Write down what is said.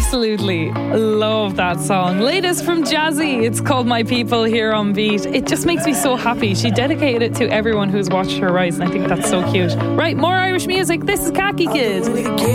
Absolutely love that song. Latest from Jazzy. It's called My People here on Beat. It just makes me so happy. She dedicated it to everyone who's watched her rise, and I think that's so cute. Right, more Irish music. This is Khaki Kid.